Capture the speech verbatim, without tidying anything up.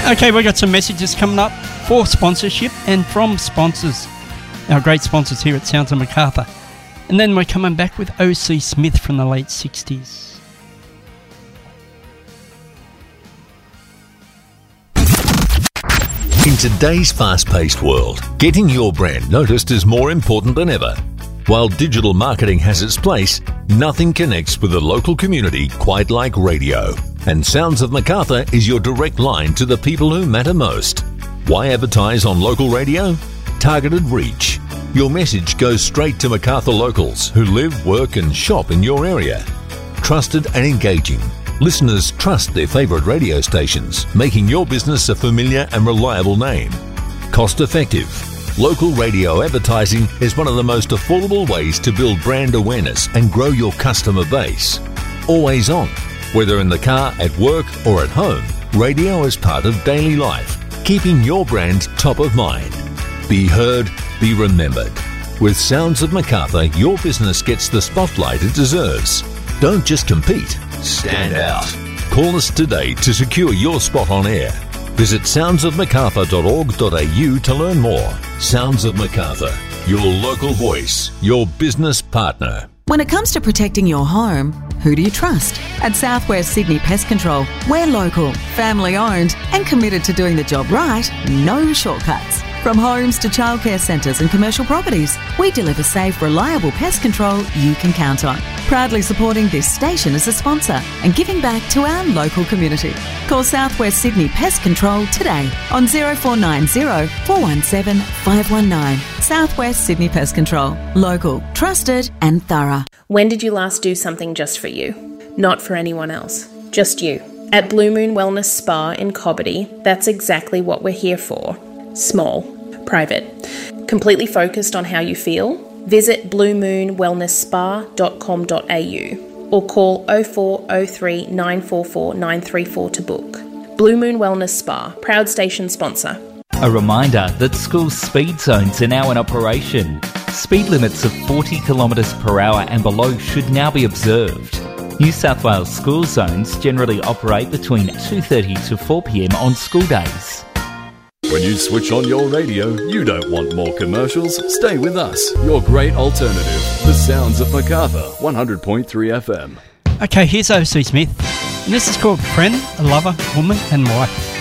Okay, we've got some messages coming up for sponsorship and from sponsors, our great sponsors here at Sounds of Macarthur. And then we're coming back with O C Smith from the late sixties. In today's fast-paced world, getting your brand noticed is more important than ever. While digital marketing has its place, nothing connects with the local community quite like radio. And Sounds of Macarthur is your direct line to the people who matter most. Why advertise on local radio? Targeted reach. Your message goes straight to Macarthur locals who live, work and shop in your area. Trusted and engaging. Listeners trust their favourite radio stations, making your business a familiar and reliable name. Cost effective. Local radio advertising is one of the most affordable ways to build brand awareness and grow your customer base. Always on. Whether in the car, at work or at home, radio is part of daily life, keeping your brand top of mind. Be heard, be remembered. With Sounds of Macarthur, your business gets the spotlight it deserves. Don't just compete, stand out. Call us today to secure your spot on air. Visit sounds of macarthur dot org dot a u to learn more. Sounds of Macarthur, your local voice, your business partner. When it comes to protecting your home, who do you trust? At Southwest Sydney Pest Control, we're local, family owned and committed to doing the job right, no shortcuts. From homes to childcare centres and commercial properties, we deliver safe, reliable pest control you can count on. Proudly supporting this station as a sponsor and giving back to our local community. Call Southwest Sydney Pest Control today on zero four nine zero, four one seven, five one nine. Southwest Sydney Pest Control. Local, trusted and thorough. When did you last do something just for you? Not for anyone else. Just you. At Blue Moon Wellness Spa in Cobbitty, that's exactly what we're here for. Small. Private. Completely focused on how you feel? Visit blue moon wellness spa dot com dot a u or call oh four oh three, nine four four, nine three four to book. Blue Moon Wellness Spa, proud station sponsor. A reminder that school speed zones are now in operation. Speed limits of forty kilometres per hour and below should now be observed. New South Wales school zones generally operate between two thirty to four p m on school days. When you switch on your radio, you don't want more commercials. Stay with us. Your great alternative. The Sounds of Macarthur, one hundred point three F M. Okay, here's O C Smith. And this is called Friend, a Lover, Woman and Wife.